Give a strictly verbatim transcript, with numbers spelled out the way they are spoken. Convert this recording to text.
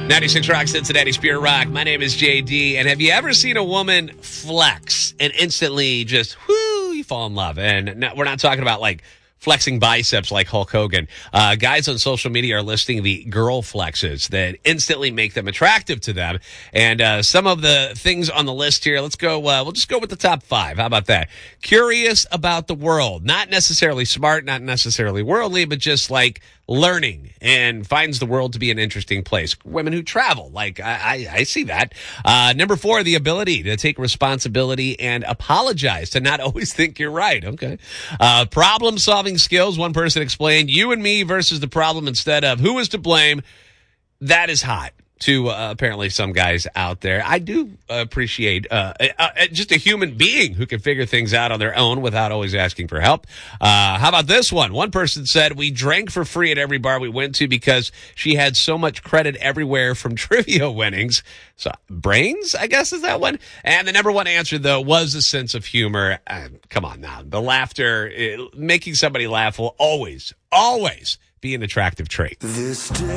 ninety-six Rock, Cincinnati Spirit Rock. My name is J D, and have you ever seen a woman flex and instantly just, whoo, you fall in love? And no, we're not talking about, like, flexing biceps like Hulk Hogan. Uh, guys on social media are listing the girl flexes that instantly make them attractive to them. And uh, some of the things on the list here, let's go, uh, we'll just go with the top five. How about that? Curious about the world. Not necessarily smart, not necessarily worldly, but just like learning and finds the world to be an interesting place. Women who travel, like I, I, I see that. Uh, number four, the ability to take responsibility and apologize, to not always think you're right. Okay. Uh, problem solving skills. One person explained, you and me versus the problem instead of who is to blame. That is hot to uh, apparently some guys out there. I do appreciate uh, uh, just a human being who can figure things out on their own without always asking for help. Uh, how about this one? One person said, we drank for free at every bar we went to because she had so much credit everywhere from trivia winnings. So brains, I guess, is that one? And the number one answer, though, was a sense of humor. Uh, come on now. The laughter, it, making somebody laugh will always, always be an attractive trait. This